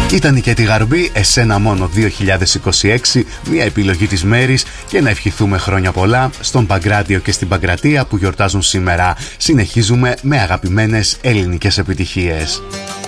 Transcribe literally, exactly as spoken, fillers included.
Ήταν η Κέτι Γαρμπή, Εσένα μόνο δύο χιλιάδες είκοσι έξι, μια επιλογή της μέρης, και να ευχηθούμε χρόνια πολλά στον Παγκράτιο και στην Παγκρατία που γιορτάζουν σήμερα. Συνεχίζουμε με αγαπημένες ελληνικές επιτυχίες.